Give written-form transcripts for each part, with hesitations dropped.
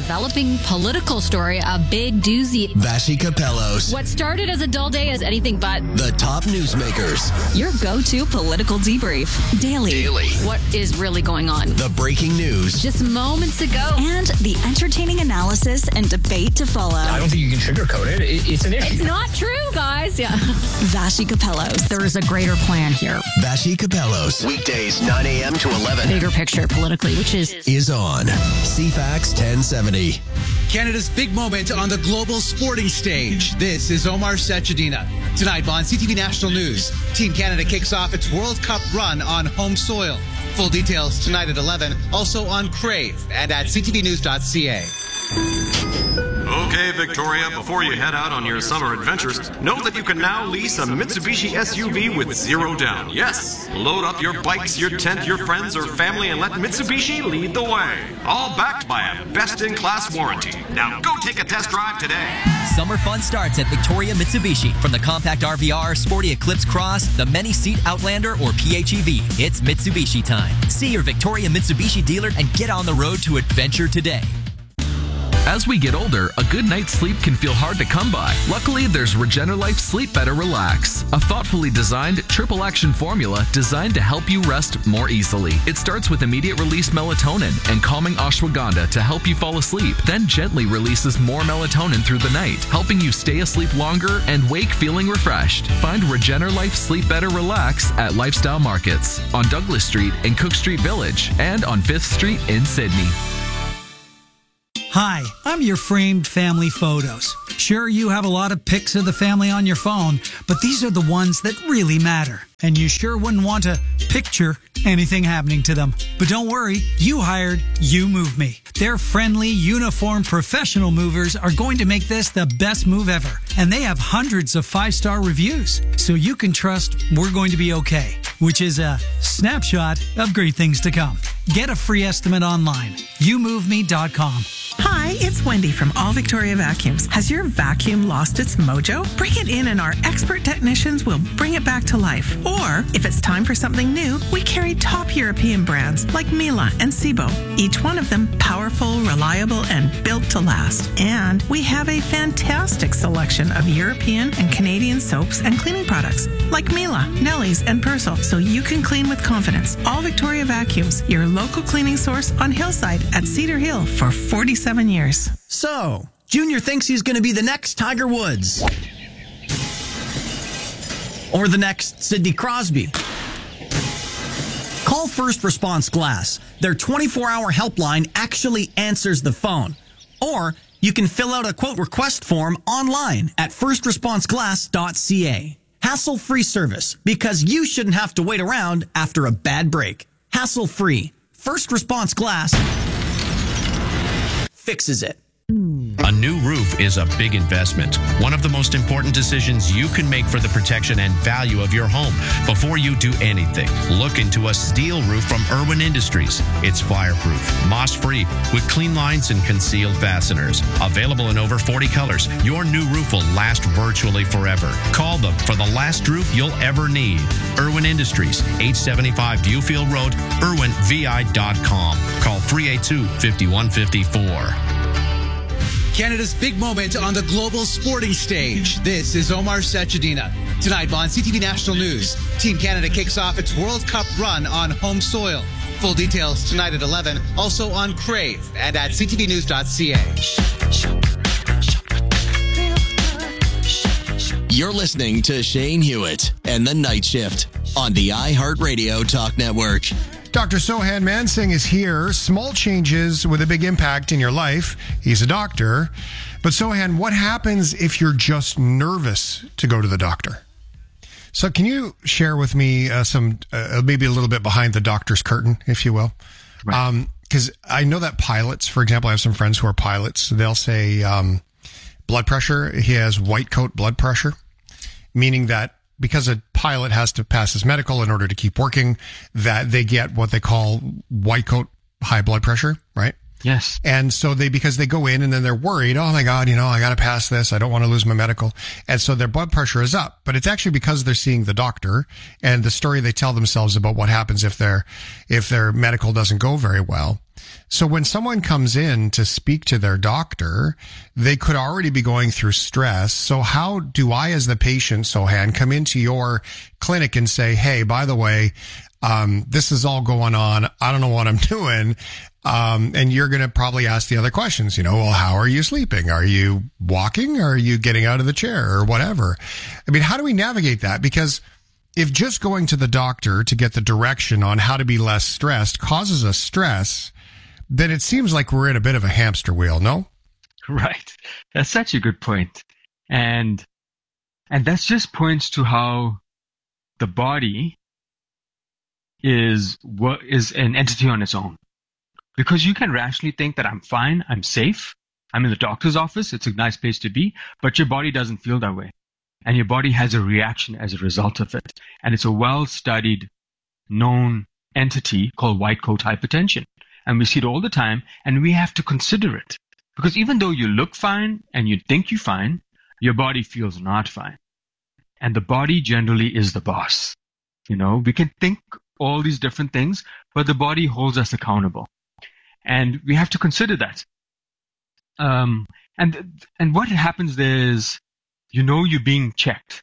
developing political story, a big doozy. Vassy Capellos. What started as a dull day is anything but. The top newsmakers. Your go-to political debrief. Daily. What is really going on? The breaking news. Just moments ago. And the entertaining analysis and debate to follow. I don't think you can sugarcoat it. It's an issue. It's not true, guys. Yeah. Vassy Capellos. There is a greater plan here. Vassy Capellos. Weekdays 9 a.m. to 11. Bigger picture politically, which is on CFAX 1070. Canada's big moment on the global sporting stage. This is Omar Sachedina. Tonight on CTV National News, Team Canada kicks off its World Cup run on home soil. Full details tonight at 11, also on Crave and at ctvnews.ca. Okay, Victoria, before you head out on your summer adventures, know that you can now lease a Mitsubishi SUV with zero down. Yes, load up your bikes, your tent, your friends, or family, and let Mitsubishi lead the way. All backed by a best-in-class warranty. Now go take a test drive today. Summer fun starts at Victoria Mitsubishi. From the compact RVR, sporty Eclipse Cross, the many-seat Outlander, or PHEV, it's Mitsubishi time. See your Victoria Mitsubishi dealer and get on the road to adventure today. As we get older, a good night's sleep can feel hard to come by. Luckily, there's Regenerlife Sleep Better Relax, a thoughtfully designed triple action formula designed to help you rest more easily. It starts with immediate release melatonin and calming ashwagandha to help you fall asleep, then gently releases more melatonin through the night, helping you stay asleep longer and wake feeling refreshed. Find Regenerlife Sleep Better Relax at Lifestyle Markets on Douglas Street in Cook Street Village and on 5th Street in Sydney. Hi, I'm your framed family photos. Sure, you have a lot of pics of the family on your phone, but these are the ones that really matter. And you sure wouldn't want to picture anything happening to them. But don't worry, you hired YouMoveMe. Their friendly, uniformed, professional movers are going to make this the best move ever. And they have hundreds of 5-star reviews, so you can trust we're going to be okay, which is a snapshot of great things to come. Get a free estimate online. YouMoveMe.com. Hi, it's Wendy from All Victoria Vacuums. Has your vacuum lost its mojo? Bring it in and our expert technicians will bring it back to life. Or, if it's time for something new, we carry top European brands like Miele and Sebo. Each one of them powerful, reliable, and built to last. And we have a fantastic selection of European and Canadian soaps and cleaning products like Miele, Nelly's, and Persil, so you can clean with confidence. All Victoria Vacuums, your local cleaning source on Hillside at Cedar Hill for 47 years. So, Junior thinks he's going to be the next Tiger Woods. Or the next Sidney Crosby. Call First Response Glass. Their 24-hour helpline actually answers the phone. Or you can fill out a quote request form online at firstresponseglass.ca. Hassle-free service, because you shouldn't have to wait around after a bad break. Hassle-free. First Response Glass fixes it. A new roof is a big investment. One of the most important decisions you can make for the protection and value of your home. Before you do anything, look into a steel roof from Irwin Industries. It's fireproof, moss-free, with clean lines and concealed fasteners. Available in over 40 colors, your new roof will last virtually forever. Call them for the last roof you'll ever need. Irwin Industries, 875 Viewfield Road, irwinvi.com. Call 382-5154. Canada's big moment on the global sporting stage. This is Omar Sachedina. Tonight on CTV National News, Team Canada kicks off its World Cup run on home soil. Full details tonight at 11, also on Crave and at ctvnews.ca. You're listening to Shane Hewitt and The Night Shift on the iHeartRadio Talk Network. Dr. Sohan Mansingh is here. Small changes with a big impact in your life. He's a doctor. But Sohan, what happens if you're just nervous to go to the doctor? So can you share with me some, maybe a little bit behind the doctor's curtain, if you will? Right. Because I know that pilots, for example, I have some friends who are pilots. They'll say blood pressure. He has white coat blood pressure, meaning that because a pilot has to pass his medical in order to keep working, that they get what they call white coat high blood pressure, right? Yes. And so because they go in and then they're worried, oh my God, I got to pass this. I don't want to lose my medical. And so their blood pressure is up, but it's actually because they're seeing the doctor and the story they tell themselves about what happens if their medical doesn't go very well. So when someone comes in to speak to their doctor, they could already be going through stress. So how do I, as the patient, Sohan, come into your clinic and say, hey, by the way, this is all going on. I don't know what I'm doing. And you're going to probably ask the other questions, well, how are you sleeping? Are you walking? Are you getting out of the chair or whatever? I mean, how do we navigate that? Because if just going to the doctor to get the direction on how to be less stressed causes us stress, then it seems like we're in a bit of a hamster wheel, no? Right. That's such a good point. And that just points to how the body is an entity on its own. Because you can rationally think that I'm fine, I'm safe, I'm in the doctor's office, it's a nice place to be, but your body doesn't feel that way. And your body has a reaction as a result of it. And it's a well-studied, known entity called white coat hypertension. And we see it all the time, and we have to consider it. Because even though you look fine and you think you're fine, your body feels not fine. And the body generally is the boss. We can think all these different things, but the body holds us accountable. And we have to consider that. And what happens there is, you're being checked.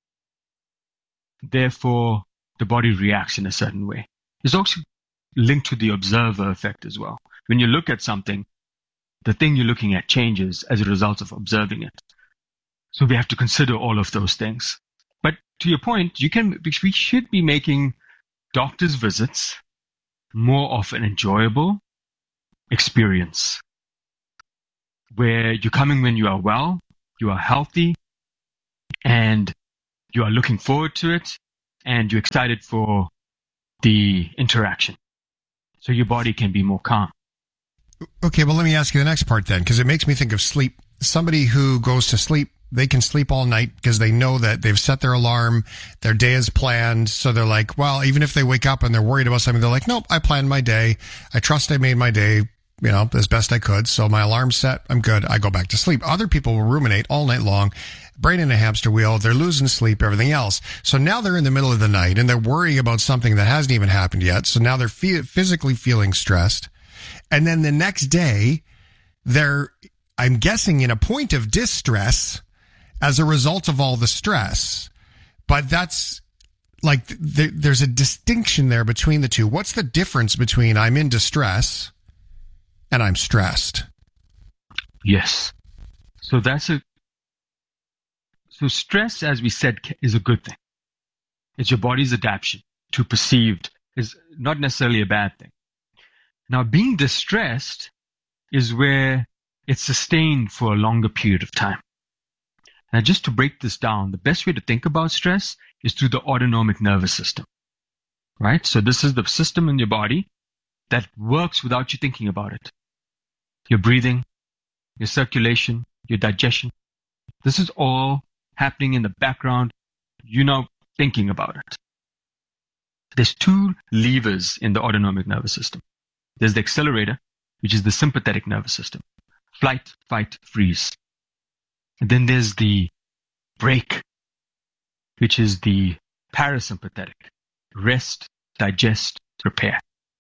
Therefore, the body reacts in a certain way. It's also linked to the observer effect as well. When you look at something, the thing you're looking at changes as a result of observing it. So we have to consider all of those things. But to your point, we should be making doctor's visits more of an enjoyable experience, where you're coming when you are well, you are healthy, and you are looking forward to it, and you're excited for the interaction. So your body can be more calm. Okay, well, let me ask you the next part then, because it makes me think of sleep. Somebody who goes to sleep, they can sleep all night because they know that they've set their alarm, their day is planned. So they're like, well, even if they wake up and they're worried about something, they're like, nope, I planned my day. I trust I made my day, as best I could. So my alarm's set. I'm good. I go back to sleep. Other people will ruminate all night long, brain in a hamster wheel. They're losing sleep, everything else. So now they're in the middle of the night and they're worrying about something that hasn't even happened yet. So now they're physically feeling stressed. And then the next day, they're, I'm guessing, in a point of distress as a result of all the stress. But that's like, there's a distinction there between the two. What's the difference between I'm in distress and I'm stressed? Yes. So stress, as we said, is a good thing. It's your body's adaptation to perceived, is not necessarily a bad thing. Now, being distressed is where it's sustained for a longer period of time. Now, just to break this down, the best way to think about stress is through the autonomic nervous system, right? So this is the system in your body that works without you thinking about it. Your breathing, your circulation, your digestion. This is all happening in the background. You're not thinking about it. There's two levers in the autonomic nervous system. There's the accelerator, which is the sympathetic nervous system. Flight, fight, freeze. And then there's the brake, which is the parasympathetic. Rest, digest, repair.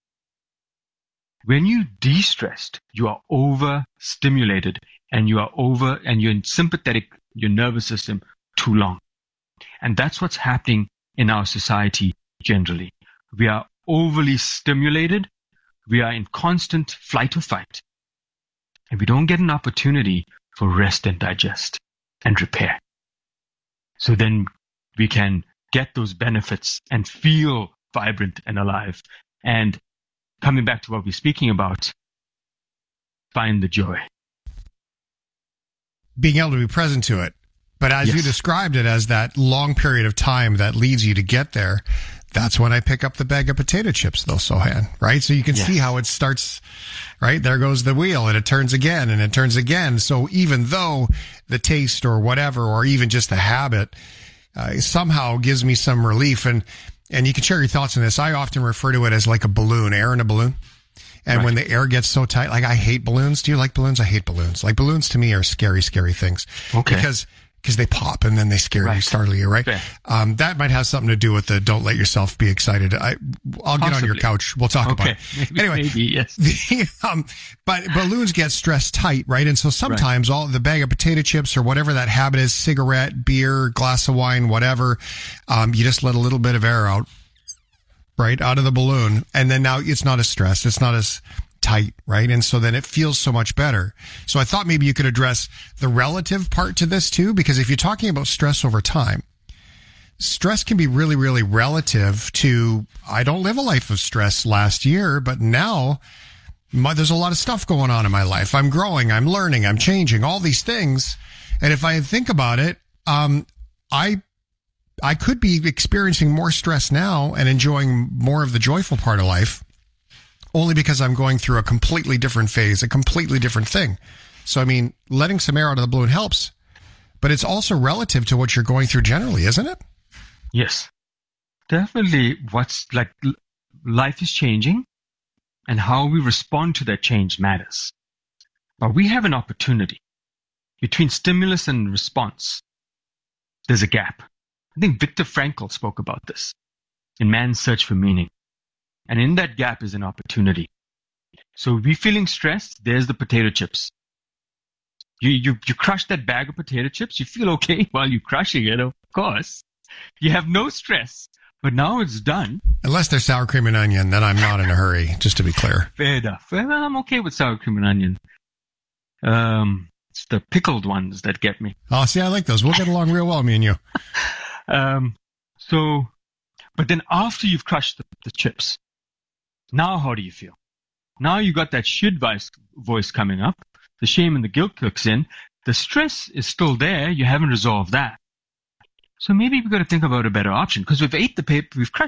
When you're de-stressed, you are overstimulated and you're in sympathetic, your nervous system, too long. And that's what's happening in our society generally. We are overly stimulated. We are in constant flight or fight. And we don't get an opportunity for rest and digest and repair. So then we can get those benefits and feel vibrant and alive. And coming back to what we're speaking about, find the joy. Being able to be present to it. But as you described it as that long period of time that leads you to get there, that's when I pick up the bag of potato chips, though, Sohan, right? So you can see how it starts, right? There goes the wheel, and it turns again, and it turns again. So even though the taste or whatever, or even just the habit, somehow gives me some relief, and you can share your thoughts on this. I often refer to it as like a balloon, air in a balloon. And when the air gets so tight, like I hate balloons. Do you like balloons? I hate balloons. Like balloons to me are scary, scary things. Okay. because they pop and then they scare you, startle you, right? That might have something to do with the don't let yourself be excited. I'll get on your couch. We'll talk about it. Anyway, yes. But balloons get stressed tight, right? And so sometimes all the bag of potato chips or whatever that habit is, cigarette, beer, glass of wine, whatever, you just let a little bit of air out, right, out of the balloon. And then now it's not as stressed. It's not as tight, right? And so then it feels so much better. So I thought maybe you could address the relative part to this too, because if you're talking about stress over time, stress can be really, really relative to, I don't live a life of stress last year, but now there's a lot of stuff going on in my life. I'm growing, I'm learning, I'm changing, all these things. And if I think about it, I could be experiencing more stress now and enjoying more of the joyful part of life, only because I'm going through a completely different phase, a completely different thing. So, I mean, letting some air out of the balloon helps, but it's also relative to what you're going through generally, isn't it? Yes. Definitely life is changing, and how we respond to that change matters. But we have an opportunity between stimulus and response. There's a gap. I think Viktor Frankl spoke about this in Man's Search for Meaning. And in that gap is an opportunity. So if we're feeling stressed, there's the potato chips. You crush that bag of potato chips, you feel okay while you're crushing it, of course. You have no stress, but now it's done. Unless there's sour cream and onion, then I'm not in a hurry, just to be clear. Fair enough. Well, I'm okay with sour cream and onion. It's the pickled ones that get me. Oh, see, I like those. We'll get along real well, me and you. But then after you've crushed the chips, now how do you feel? Now you got that should voice coming up. The shame and the guilt kicks in. The stress is still there. You haven't resolved that. So maybe we've got to think about a better option, because we've crushed